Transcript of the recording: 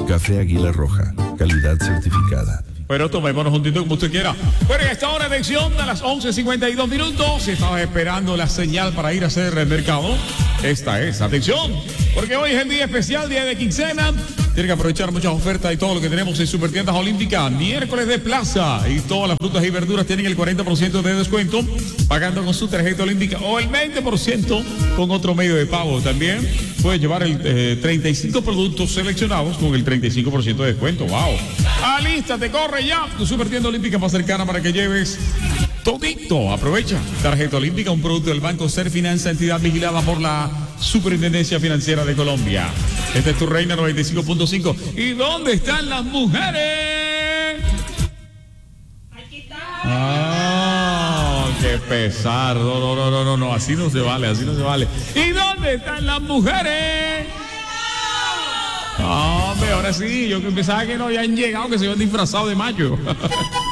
Café Águila Roja, calidad certificada. Pero tomémonos un tinto como usted quiera. Bueno, en esta hora, atención, a las 11:52 minutos. Si estabas esperando la señal para ir a hacer el mercado, esta es, atención, porque hoy es el día especial, día de quincena. Tiene que aprovechar muchas ofertas y todo lo que tenemos en Supertiendas Olímpica. Miércoles de plaza y todas las frutas y verduras tienen el 40% de descuento pagando con su tarjeta olímpica o el 20% con otro medio de pago. También puedes llevar el 35 productos seleccionados con el 35% de descuento. ¡Wow! Alístate, corre ya. Tu Supertienda Olímpica más cercana para que lleves todito. Aprovecha. Tarjeta Olímpica, un producto del Banco Ser Finanza, entidad vigilada por la Superintendencia Financiera de Colombia. Esta es tu Reina 95.5. ¿Y dónde están las mujeres? Aquí está. Qué pesar. No, así no se vale, así no se vale. ¿Y dónde están las mujeres? Hombre, ahora sí, yo que pensaba que no habían llegado, que se habían disfrazado de mayo.